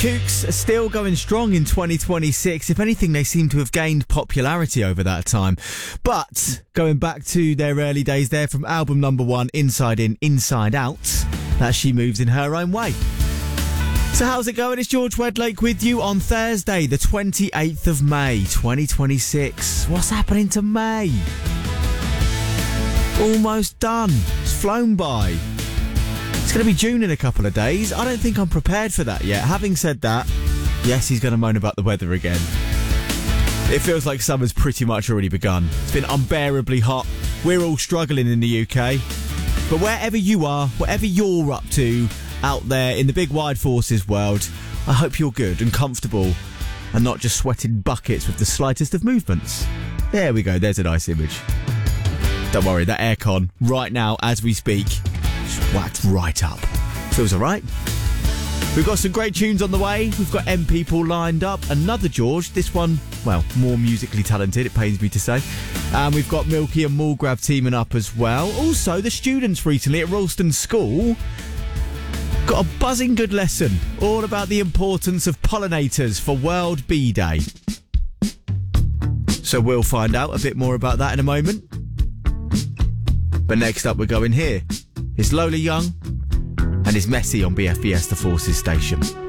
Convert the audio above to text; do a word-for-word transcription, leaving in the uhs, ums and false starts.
Kooks are still going strong in twenty twenty-six. If anything, they seem to have gained popularity over that time. But going back to their early days there, from album number one, Inside In, Inside Out, that She Moves in Her Own Way. So how's it going? It's George Wedlake with you on Thursday, the twenty-eighth of May, twenty twenty-six. What's happening to May? Almost done. It's flown by. It's going to be June in a couple of days. I don't think I'm prepared for that yet. Having said that, yes, he's going to moan about the weather again. It feels like summer's pretty much already begun. It's been unbearably hot. We're all struggling in the U K. But wherever you are, whatever you're up to out there in the big wide forces world, I hope you're good and comfortable and not just sweating buckets with the slightest of movements. There we go. There's a nice image. Don't worry, that aircon right now as we speak, whacked right up. Feels alright. We've got some great tunes on the way. We've got M people lined up. Another George. This one, well, more musically talented, it pains me to say. And we've got Milky and Mulgrave teaming up as well. Also, the students recently at Ralston School got a buzzing good lesson all about the importance of pollinators for World Bee Day. So we'll find out a bit more about that in a moment. But next up, we're going here. It's Lola Young and it's Messy on B F B S The Forces station.